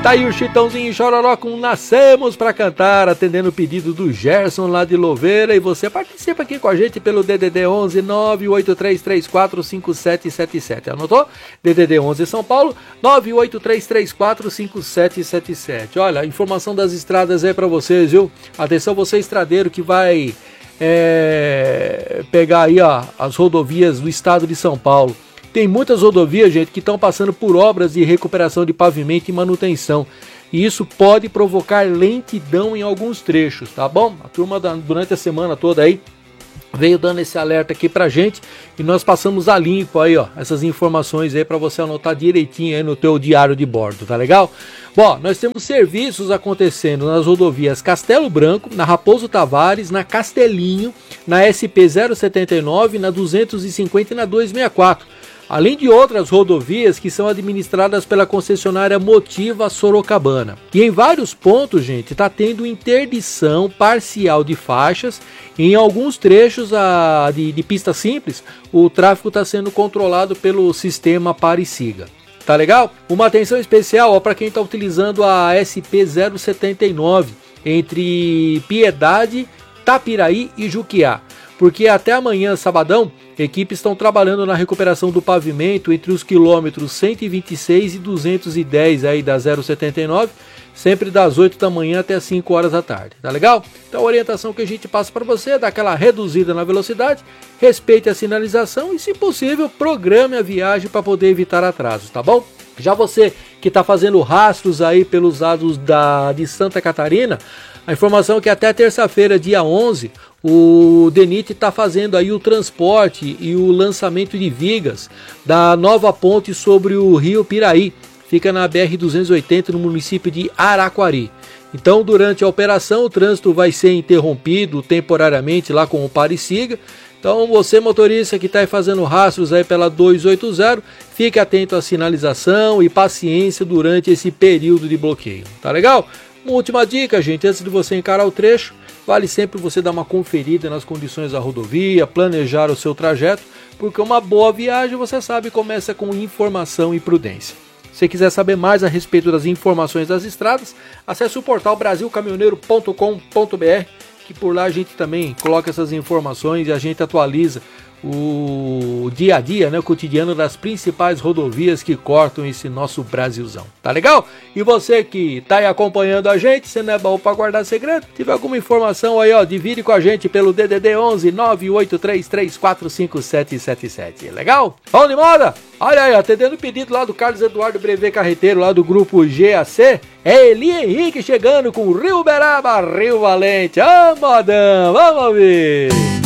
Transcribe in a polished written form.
Tá aí o Chitãozinho e Chororó com Nascemos Pra Cantar, atendendo o pedido do Gerson lá de Louveira. E você participa aqui com a gente pelo DDD 11 983345777. Anotou? DDD 11 São Paulo, 983345777. Olha, a informação das estradas é pra vocês, viu? Atenção, você estradeiro que vai pegar aí as rodovias do estado de São Paulo. Tem muitas rodovias, gente, que estão passando por obras de recuperação de pavimento e manutenção. E isso pode provocar lentidão em alguns trechos, tá bom? A turma durante a semana toda aí veio dando esse alerta aqui pra gente e nós passamos a limpo aí, ó, essas informações aí pra você anotar direitinho aí no teu diário de bordo, tá legal? Bom, nós temos serviços acontecendo nas rodovias Castelo Branco, na Raposo Tavares, na Castelinho, na SP 079, na 250 e na 264. Além de outras rodovias que são administradas pela concessionária Motiva Sorocabana. E em vários pontos, gente, está tendo interdição parcial de faixas. Em alguns trechos de pista simples, o tráfego está sendo controlado pelo sistema Pare e Siga. Tá legal? Uma atenção especial para quem está utilizando a SP 079 entre Piedade, Tapiraí e Juquiá. Porque até amanhã, sabadão, equipes estão trabalhando na recuperação do pavimento entre os quilômetros 126 e 210 aí da 079, sempre das 8 da manhã até as 5 horas da tarde, tá legal? Então a orientação que a gente passa para você é dar aquela reduzida na velocidade, respeite a sinalização e, se possível, programe a viagem para poder evitar atrasos, tá bom? Já você que está fazendo rastros aí pelos lados de Santa Catarina, a informação é que até terça-feira, dia 11, o DENIT está fazendo aí o transporte e o lançamento de vigas da nova ponte sobre o rio Piraí. Fica na BR-280 no município de Araquari. Então, durante a operação, o trânsito vai ser interrompido temporariamente lá com o Pare e Siga. Então, você motorista que está aí fazendo rastros aí pela 280, fique atento à sinalização e paciência durante esse período de bloqueio. Tá legal? Uma última dica, gente, antes de você encarar o trecho, vale sempre você dar uma conferida nas condições da rodovia, planejar o seu trajeto, porque uma boa viagem, você sabe, começa com informação e prudência. Se você quiser saber mais a respeito das informações das estradas, acesse o portal brasilcaminhoneiro.com.br, que por lá a gente também coloca essas informações e a gente atualiza o dia a dia, né, o cotidiano das principais rodovias que cortam esse nosso Brasilzão. Tá legal? E você que tá aí acompanhando a gente, se não é bom para guardar segredo, tiver alguma informação aí, ó, divide com a gente pelo DDD 11 983345777. Legal? Bom de moda? Olha aí, atendendo o pedido lá do Carlos Eduardo Brevet Carreteiro, lá do grupo GAC, é Eli Henrique chegando com Rio Beraba, Rio Valente. Ô, modão, vamos ouvir!